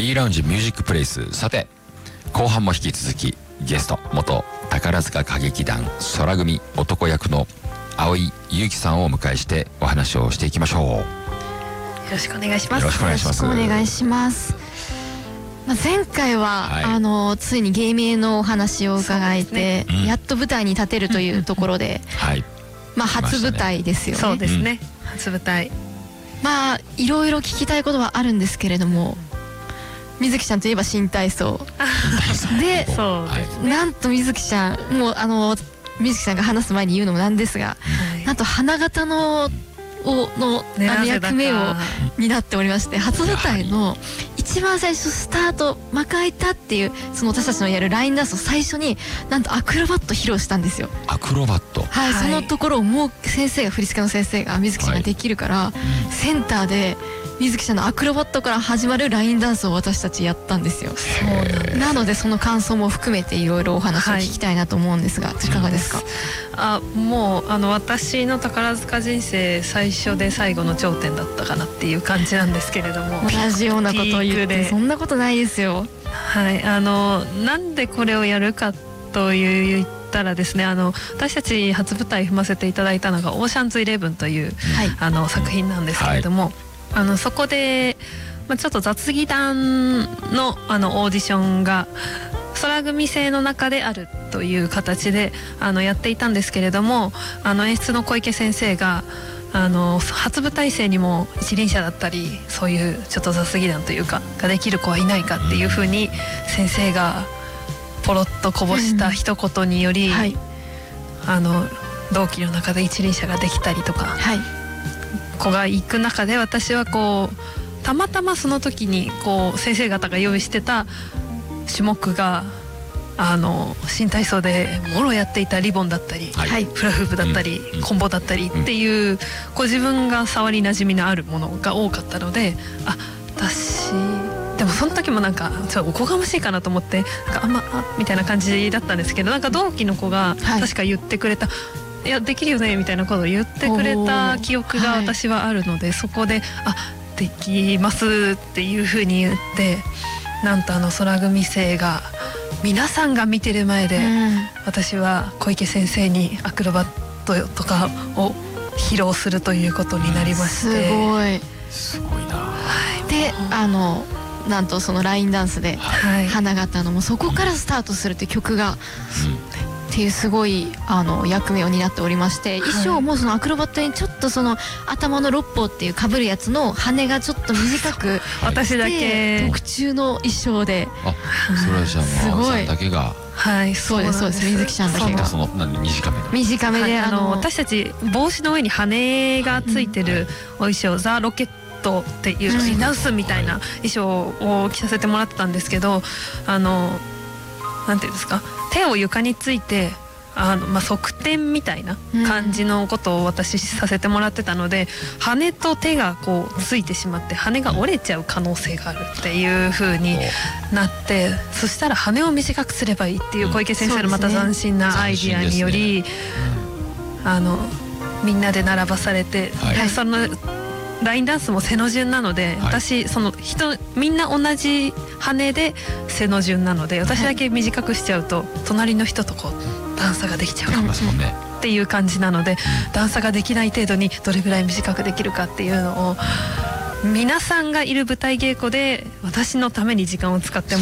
B ラウンジミュージックプレイス。さて後半も引き続きゲスト元宝塚歌劇団空組男役の蒼井優樹さんをお迎えしてお話をしていきましょう。 よろしくお願いします。 よろしくお願いします。 よろしくお願いします。前回は、ついに芸名のお話を伺えて、やっと舞台に立てるというところで、初舞台ですよね。 そうですね、初舞台。 いろいろ聞きたいことはあるんですけれども、水木ちゃんといえば新体操で、 そうですね、 なんと水木ちゃんもう水木さんが話す前に言うのもなんですが、なんと花形の役目を担っておりまして、初舞台の一番最初スタート幕開いたっていうその私たちのやるラインダンスを最初になんとアクロバット披露したんですよ。 アクロバット、 はい、そのところをもう先生が振り付けの先生が水木ちゃんができるから、センターで水木ちゃんのアクロバットから始まるラインダンスを私たちやったんですよ。なのでその感想も含めていろいろお話を聞きたいなと思うんですが、いかがですか？ もう私の宝塚人生最初で最後の頂点だったかなっていう感じなんですけれども、 同じようなことを言ってそんなことないですよ。 はい、なんでこれをやるかと言ったらですね、私たち初舞台踏ませていただいたのがオーシャンズ11という、作品なんですけれども、そこで、ちょっと雑技団のオーディションが空組制の中であるという形でやっていたんですけれども、演出の小池先生が初舞台生にも一輪車だったりそういうちょっと雑技団というかができる子はいないかっていうふうに先生がポロッとこぼした一言により、同期の中で一輪車ができたりとか、子が行く中で私はたまたまその時に先生方が用意してた種目が新体操でもろやっていたリボンだったり、フラフープだったり、コンボだったりっていう自分が触りなじみのあるものが多かったので、私でもその時もなんかちょっとおこがましいかなと思ってみたいな感じだったんですけど、なんか同期の子が確か言ってくれた、いやできるよねみたいなことを言ってくれた記憶が私はあるので、そこでできますっていうふうに言って、なんと空組生が皆さんが見てる前で、私は小池先生にアクロバットとかを披露するということになりまして、 すごいな。 でなんとそのラインダンスで花形のもうそこからスタートするっていう曲が、っていうすごい役目を担っておりまして、衣装もそのアクロバットにちょっとその頭の六方っていう被るやつの羽がちょっと短く私だけ特注の衣装で、 それはじゃあすごいさんだけが、 そうですそうです、水木ちゃんだけがその短めで、 私たち帽子の上に羽がついてるお衣装、ザ・ロケットっていうリナウスみたいな衣装を着させてもらってたんですけど、なんていうんですか、手を床について側転みたいな感じのことを私させてもらってたので、羽と手がついてしまって羽が折れちゃう可能性があるっていう風になって、そしたら羽を短くすればいいっていう小池先生のまた斬新なアイディアにより、みんなで並ばされて、そのラインダンスも背の順なので、私みんな同じ羽で背の順なので、私だけ短くしちゃうと隣の人と段差ができちゃうかもっていう感じなので、段差ができない程度にどれぐらい短くできるかっていうのを皆さんがいる舞台稽古で私のために時間を使って